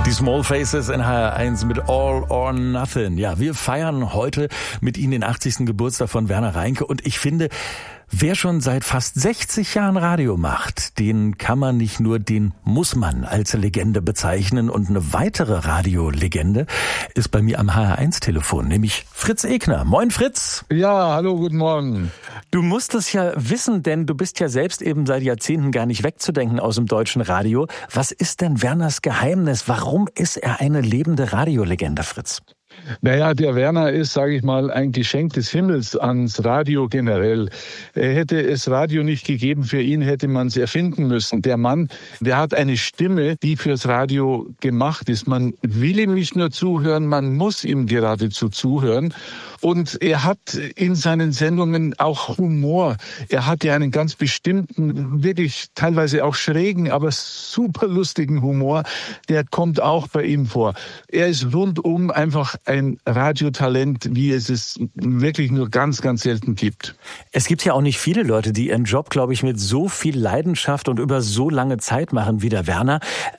Die Small Faces in HR1 mit All or Nothing. Ja, wir feiern heute mit Ihnen den 80. Geburtstag von Werner Reinke und ich finde, wer schon seit fast 60 Jahren Radio macht, den kann man nicht nur, den muss man als Legende bezeichnen. Und eine weitere Radiolegende ist bei mir am HR1-Telefon, nämlich Fritz Egner. Moin Fritz. Ja, hallo, guten Morgen. Du musst es ja wissen, denn du bist ja selbst eben seit Jahrzehnten gar nicht wegzudenken aus dem deutschen Radio. Was ist denn Werners Geheimnis? Warum ist er eine lebende Radiolegende, Fritz? Naja, der Werner ist, sage ich mal, ein Geschenk des Himmels ans Radio generell. Hätte es Radio nicht gegeben, für ihn hätte man es erfinden müssen. Der Mann, der hat eine Stimme, die fürs Radio gemacht ist. Man will ihm nicht nur zuhören, man muss ihm geradezu zuhören. Und er hat in seinen Sendungen auch Humor. Er hat ja einen ganz bestimmten, wirklich teilweise auch schrägen, aber super lustigen Humor. Der kommt auch bei ihm vor. Er ist rundum einfach ein Radiotalent, wie es wirklich nur ganz, ganz selten gibt. Es gibt ja auch nicht viele Leute, die ihren Job, glaube ich, mit so viel Leidenschaft und über so lange Zeit machen wie der Werner.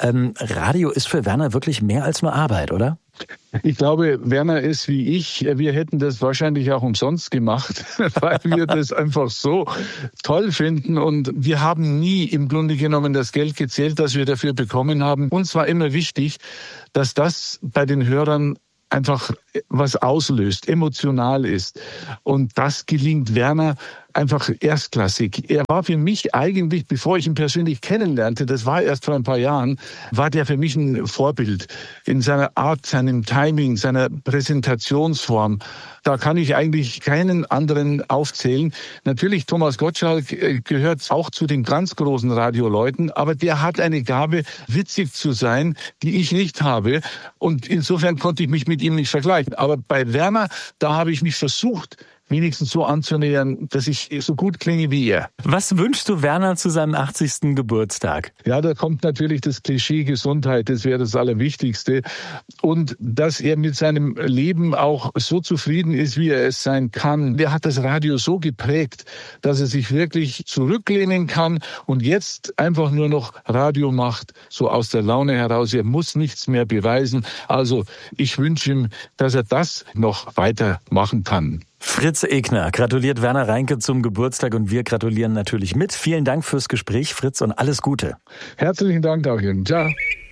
Radio ist für Werner wirklich mehr als nur Arbeit, oder? Ich glaube, Werner ist wie ich. Wir hätten das wahrscheinlich auch umsonst gemacht, weil wir das einfach so toll finden. Und wir haben nie im Grunde genommen das Geld gezählt, das wir dafür bekommen haben. Uns war immer wichtig, dass das bei den Hörern einfach was auslöst, emotional ist. Und das gelingt Werner einfach erstklassig. Er war für mich eigentlich, bevor ich ihn persönlich kennenlernte, das war erst vor ein paar Jahren, war der für mich ein Vorbild in seiner Art, seinem Timing, seiner Präsentationsform. Da kann ich eigentlich keinen anderen aufzählen. Natürlich, Thomas Gottschalk gehört auch zu den ganz großen Radioleuten, aber der hat eine Gabe, witzig zu sein, die ich nicht habe. Und insofern konnte ich mich mit ihm nicht vergleichen. Aber bei Werner, da habe ich mich versucht, wenigstens so anzunähern, dass ich so gut klinge wie er. Was wünschst du Werner zu seinem 80. Geburtstag? Ja, da kommt natürlich das Klischee Gesundheit, das wäre das Allerwichtigste. Und dass er mit seinem Leben auch so zufrieden ist, wie er es sein kann. Der hat das Radio so geprägt, dass er sich wirklich zurücklehnen kann und jetzt einfach nur noch Radio macht, so aus der Laune heraus. Er muss nichts mehr beweisen. Also ich wünsche ihm, dass er das noch weitermachen kann. Fritz Egner gratuliert Werner Reinke zum Geburtstag und wir gratulieren natürlich mit. Vielen Dank fürs Gespräch, Fritz, und alles Gute. Herzlichen Dank auch Ihnen. Ciao.